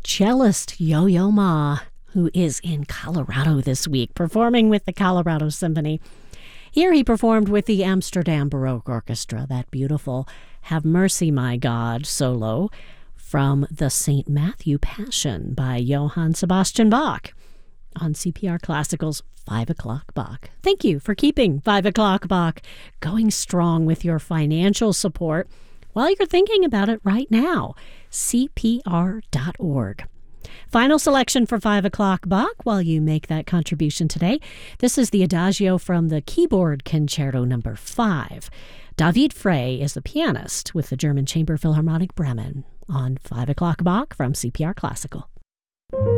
cellist Yo-Yo Ma, who is in Colorado this week, performing with the Colorado Symphony. Here he performed with the Amsterdam Baroque Orchestra, that beautiful Have Mercy, My God solo from the St. Matthew Passion by Johann Sebastian Bach on CPR Classical's 5 O'Clock Bach. Thank you for keeping 5 O'Clock Bach going strong with your financial support while you're thinking about it right now. CPR.org. Final selection for 5 O'Clock Bach while you make that contribution today. This is the Adagio from the Keyboard Concerto No. 5. David Frey is the pianist with the German Chamber Philharmonic Bremen on 5 O'Clock Bach from CPR Classical.